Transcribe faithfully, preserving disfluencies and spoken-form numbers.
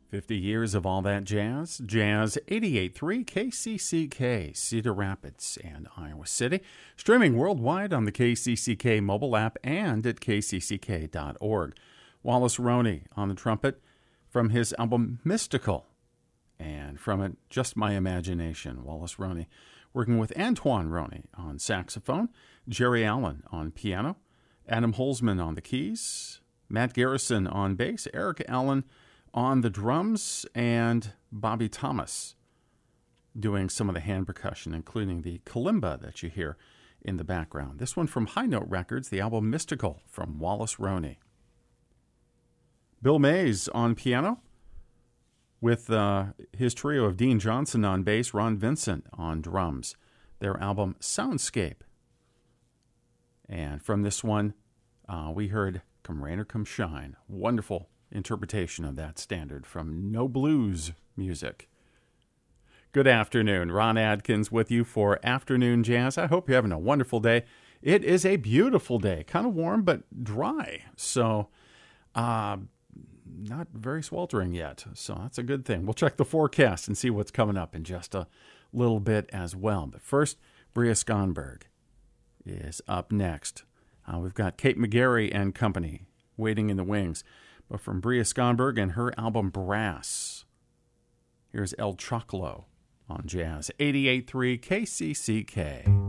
fifty years of all that jazz. Jazz eighty-eight point three K C C K, Cedar Rapids and Iowa City. Streaming worldwide on the K C C K mobile app and at K C C K dot org. Wallace Roney on the trumpet from his album Mystical. And from it, Just My Imagination. Wallace Roney working with Antoine Roney on saxophone, Jerry Allen on piano, Adam Holzman on the keys, Matt Garrison on bass, Eric Allen on the drums, and Bobby Thomas doing some of the hand percussion, including the kalimba that you hear in the background. This one from High Note Records, the album Mystical from Wallace Roney. Bill Mays on piano with uh, his trio of Dean Johnson on bass, Ron Vincent on drums. Their album Soundscape. And from this one, uh, we heard Come Rain or Come Shine. Wonderful interpretation of that standard from No Blues Music. Good afternoon. Ron Adkins with you for Afternoon Jazz. I hope you're having a wonderful day. It is a beautiful day. Kind of warm, but dry. So, uh, not very sweltering yet. So that's a good thing. We'll check the forecast and see what's coming up in just a little bit as well. But first, Bria Skonberg is up next. Uh, we've got Kate McGarry and company waiting in the wings. But from Bria Skonberg and her album Brass, here's El Choclo on Jazz eighty-eight point three K C C K.